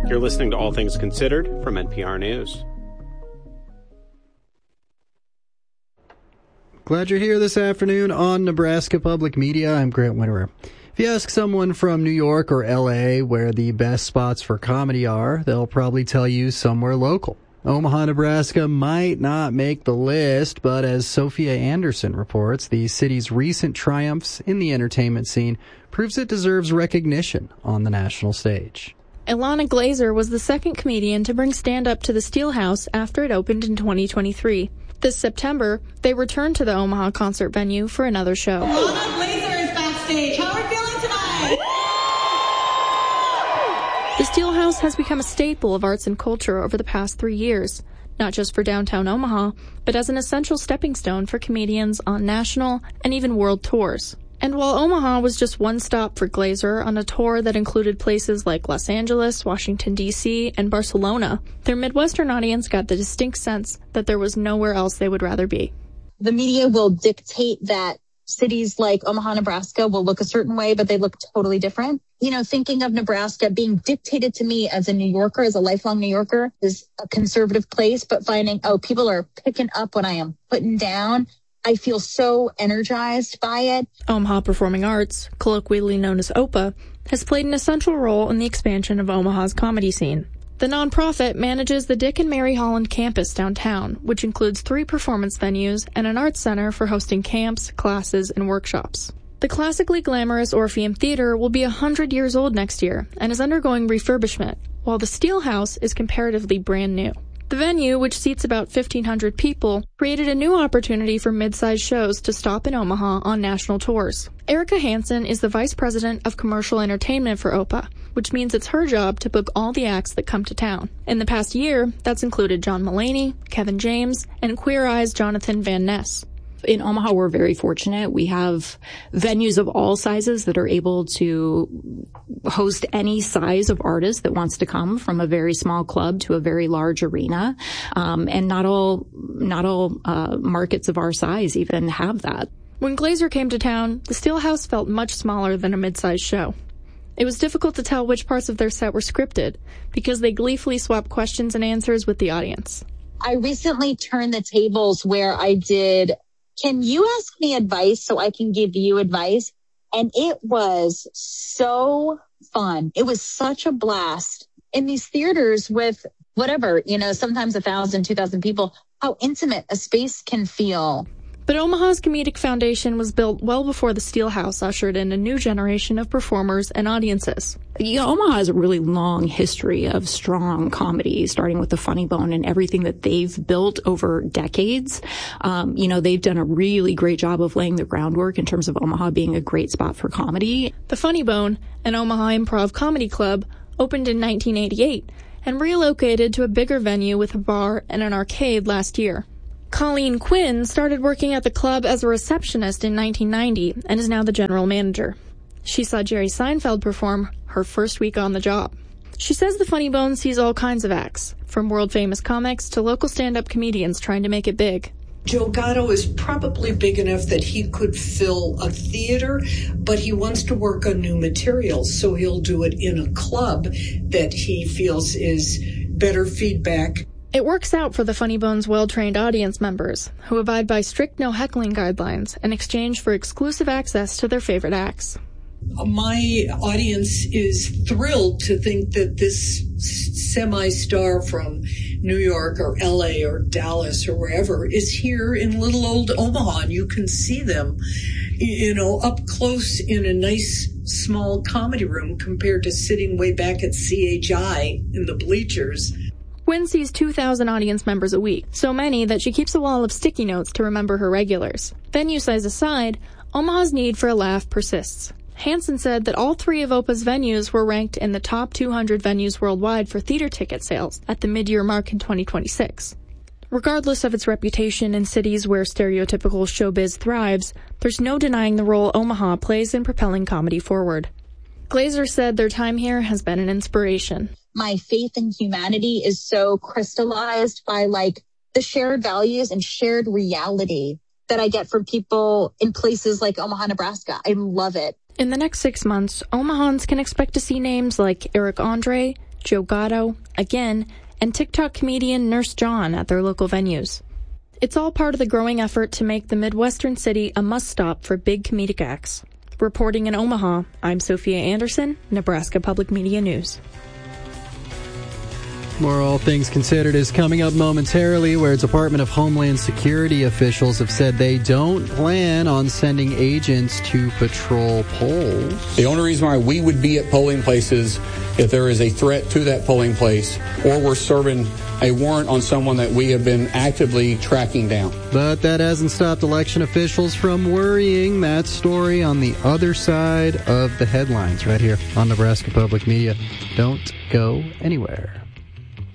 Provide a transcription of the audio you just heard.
You're listening to All Things Considered from NPR News. Glad you're here this afternoon on Nebraska Public Media. I'm Grant Winterer. If you ask someone from New York or L.A. where the best spots for comedy are, they'll probably tell you somewhere local. Omaha, Nebraska might not make the list, but as Sophia Anderson reports, the city's recent triumphs in the entertainment scene proves it deserves recognition on the national stage. Ilana Glazer was the second comedian to bring stand-up to the Steelhouse after it opened in 2023. This September, they returned to the Omaha concert venue for another show. Ilana Glazer is backstage. How are we feeling tonight? The Steelhouse has become a staple of arts and culture over the past 3 years, not just for downtown Omaha, but as an essential stepping stone for comedians on national and even world tours. And while Omaha was just one stop for Glazer on a tour that included places like Los Angeles, Washington, D.C., and Barcelona, their Midwestern audience got the distinct sense that there was nowhere else they would rather be. The media will dictate that cities like Omaha, Nebraska will look a certain way, but they look totally different. You know, thinking of Nebraska being dictated to me as a New Yorker, as a lifelong New Yorker, is a conservative place, but finding, people are picking up what I am putting down. I feel so energized by it. Omaha Performing Arts, colloquially known as OPA, has played an essential role in the expansion of Omaha's comedy scene. The nonprofit manages the Dick and Mary Holland campus downtown, which includes 3 performance venues and an arts center for hosting camps, classes, and workshops. The classically glamorous Orpheum Theater will be 100 years old next year and is undergoing refurbishment, while the Steelhouse is comparatively brand new. The venue, which seats about 1,500 people, created a new opportunity for mid-sized shows to stop in Omaha on national tours. Erica Hansen is the Vice President of Commercial Entertainment for OPA, which means it's her job to book all the acts that come to town. In the past year, that's included John Mulaney, Kevin James, and Queer Eye's Jonathan Van Ness. In Omaha, we're very fortunate. We have venues of all sizes that are able to host any size of artist that wants to come, from a very small club to a very large arena. And not all markets of our size even have that. When Glazer came to town, the Steelhouse felt much smaller than a mid-sized show. It was difficult to tell which parts of their set were scripted because they gleefully swapped questions and answers with the audience. I recently turned the tables where I did, can you ask me advice so I can give you advice? And it was so fun. It was such a blast. In these theaters with whatever, sometimes 1,000, 2,000 people, how intimate a space can feel. But Omaha's comedic foundation was built well before the Steelhouse ushered in a new generation of performers and audiences. Omaha has a really long history of strong comedy, starting with the Funny Bone and everything that they've built over decades. They've done a really great job of laying the groundwork in terms of Omaha being a great spot for comedy. The Funny Bone, an Omaha improv comedy club, opened in 1988 and relocated to a bigger venue with a bar and an arcade last year. Colleen Quinn started working at the club as a receptionist in 1990 and is now the general manager. She saw Jerry Seinfeld perform her first week on the job. She says the Funny Bone sees all kinds of acts, from world-famous comics to local stand-up comedians trying to make it big. Joe Gatto is probably big enough that he could fill a theater, but he wants to work on new materials, so he'll do it in a club that he feels is better feedback. It works out for the Funny Bone's well-trained audience members, who abide by strict no-heckling guidelines in exchange for exclusive access to their favorite acts. My audience is thrilled to think that this semi-star from New York or LA or Dallas or wherever is here in little old Omaha, and you can see them, up close in a nice small comedy room compared to sitting way back at CHI in the bleachers. Quinn sees 2,000 audience members a week, so many that she keeps a wall of sticky notes to remember her regulars. Venue size aside, Omaha's need for a laugh persists. Hansen said that all 3 of OPA's venues were ranked in the top 200 venues worldwide for theater ticket sales at the mid-year mark in 2026. Regardless of its reputation in cities where stereotypical showbiz thrives, there's no denying the role Omaha plays in propelling comedy forward. Glazer said their time here has been an inspiration. My faith in humanity is so crystallized by the shared values and shared reality that I get from people in places like Omaha, Nebraska. I love it. In the next 6 months, Omahans can expect to see names like Eric Andre, Joe Gatto, again, and TikTok comedian Nurse John at their local venues. It's all part of the growing effort to make the Midwestern city a must-stop for big comedic acts. Reporting in Omaha, I'm Sophia Anderson, Nebraska Public Media News. More All Things Considered is coming up momentarily, where Department of Homeland Security officials have said they don't plan on sending agents to patrol polls. The only reason why we would be at polling places if there is a threat to that polling place or we're serving a warrant on someone that we have been actively tracking down. But that hasn't stopped election officials from worrying. That story on the other side of the headlines right here on Nebraska Public Media. Don't go anywhere.